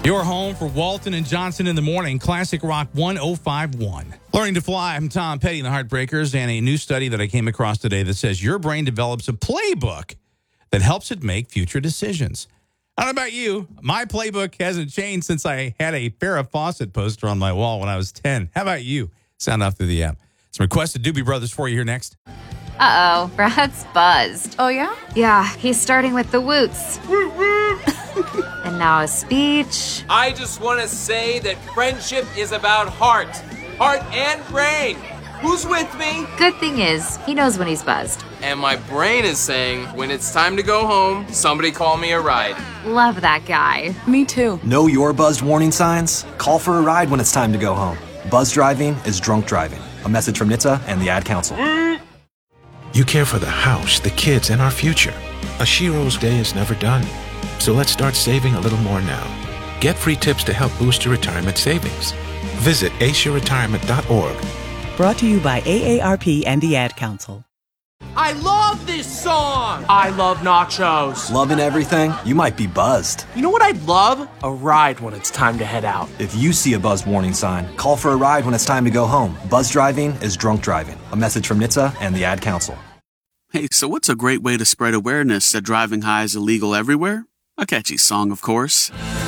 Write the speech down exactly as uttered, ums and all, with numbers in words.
Your home for Walton and Johnson in the morning. Classic Rock one oh five point one. Learning to Fly. I'm Tom Petty and the Heartbreakers, and a new study that I came across today that says your brain develops a playbook that helps it make future decisions. I don't know about you. My playbook hasn't changed since I had a Farrah Fawcett poster on my wall when I was ten. How about you? Sound off through the app. Some requested Doobie Brothers for you here next. Uh-oh, Brad's buzzed. Oh, yeah? Yeah, he's starting with the woots. And now a speech. I just want to say that friendship is about heart. Heart and brain. Who's with me? Good thing is, he knows when he's buzzed. And my brain is saying, when it's time to go home, somebody call me a ride. Love that guy. Me too. Know your buzzed warning signs? Call for a ride when it's time to go home. Buzz driving is drunk driving. A message from N H T S A and the Ad Council. You care for the house, the kids, and our future. A Shiro's day is never done. So let's start saving a little more now. Get free tips to help boost your retirement savings. Visit ace your retirement dot org. Brought to you by A A R P and the Ad Council. I love this song! I love nachos. Loving everything? You might be buzzed. You know what I'd love? A ride when it's time to head out. If you see a buzzed warning sign, call for a ride when it's time to go home. Buzz driving is drunk driving. A message from N H T S A and the Ad Council. Hey, so what's a great way to spread awareness that driving high is illegal everywhere? A catchy song, of course.